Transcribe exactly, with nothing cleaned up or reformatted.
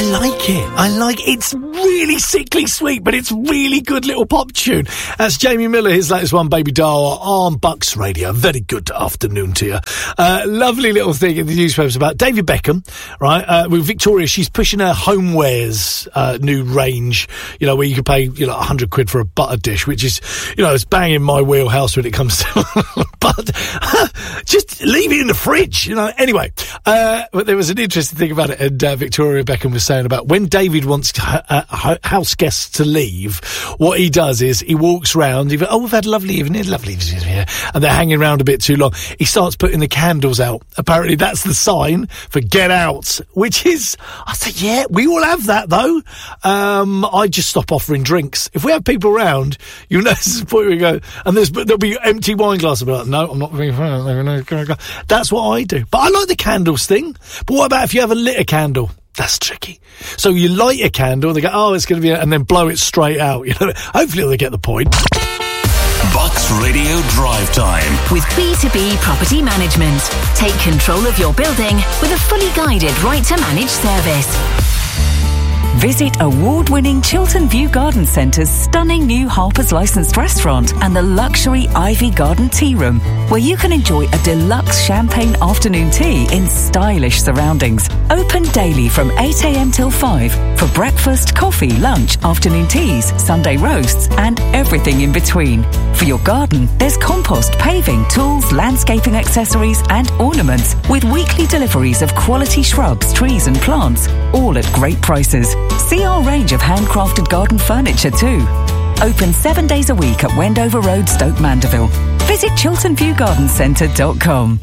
like it. I like it. It's really sickly sweet, but it's really good little pop tune. That's Jamie Miller, his latest one, Baby Doll, on Bucks Radio. Very good afternoon to you. Uh, lovely little thing in the newspapers about David Beckham, right? Uh, with Victoria, she's pushing her homewares uh, new range, you know, where you can pay, you know, one hundred quid for a butter dish, which is, you know, it's banging my wheelhouse when it comes to... but just leave it in the fridge, you know. Anyway, uh, but there was an interesting thing about it, and uh, Victoria Beckham was saying about when David wants uh, house guests to leave, what he does is he walks round, he goes, oh, we've had a lovely evening, lovely evening here, and they're hanging around a bit too long. He starts putting the candles out. Apparently that's the sign for get out, which is, I said, yeah, we all have that though. Um, I just stop offering drinks. If we have people around, you'll notice the point where we go, and there's, there'll be empty wine glasses. I'll be like, no, I'm not being fair. That's what I do. But I like the candles thing. But what about if you have a lit a candle? That's tricky. So you light a candle, they go, oh, it's going to be, a, and then blow it straight out. You know, hopefully they get the point. Bucks Radio Drive Time with B two B Property Management. Take control of your building with a fully guided right to manage service. Visit award-winning Chiltern View Garden Centre's stunning new Harper's licensed restaurant and the luxury Ivy Garden Tea Room, where you can enjoy a deluxe champagne afternoon tea in stylish surroundings. Open daily from eight a.m. till five for breakfast, coffee, lunch, afternoon teas, Sunday roasts and everything in between. For your garden, there's compost, paving, tools, landscaping accessories and ornaments with weekly deliveries of quality shrubs, trees and plants, all at great prices. See our range of handcrafted garden furniture too. Open seven days a week at Wendover Road, Stoke Mandeville. Visit chiltern view garden centre dot com.